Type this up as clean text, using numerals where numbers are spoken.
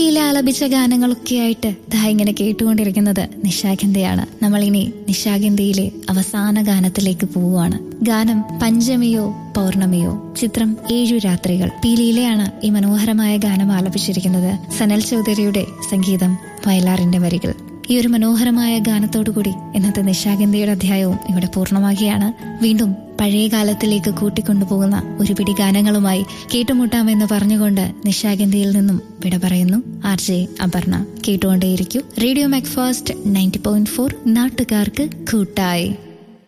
ലീല ആലപിച്ച ഗാനങ്ങളൊക്കെ ആയിട്ട് ഇങ്ങനെ കേട്ടുകൊണ്ടിരിക്കുന്നത് നിശാഗന്ധിയാണ്. നമ്മളിനി നിശാഗന്ധിയിലെ അവസാന ഗാനത്തിലേക്ക് പോവുകയാണ്. ഗാനം പഞ്ചമിയോ പൗർണമിയോ, ചിത്രം 7 രാത്രികൾ. പി ലീലയാണ് ഈ മനോഹരമായ ഗാനം ആലപിച്ചിരിക്കുന്നത്. സനൽ ചൗധരിയുടെ സംഗീതം, വയലാറിന്റെ വരികൾ. ഈ ഒരു മനോഹരമായ ഗാനത്തോടുകൂടി ഇന്നത്തെ നിശാഗന്ധിയുടെ അധ്യായവും ഇവിടെ പൂർണ്ണമാകുകയാണ്. വീണ്ടും പഴയ കാലത്തിലേക്ക് കൂട്ടിക്കൊണ്ടുപോകുന്ന ഒരു പിടി ഗാനങ്ങളുമായി കേട്ടുമുട്ടാമെന്ന് പറഞ്ഞുകൊണ്ട് നിശാഗന്ധിയിൽ നിന്നും വിട പറയുന്നു RJ അപർണ. കേട്ടുകൊണ്ടേയിരിക്കൂ റേഡിയോ മാക്ഫാസ്റ്റ് 90.4, നാട്ടുകാർക്ക് കൂട്ടായി.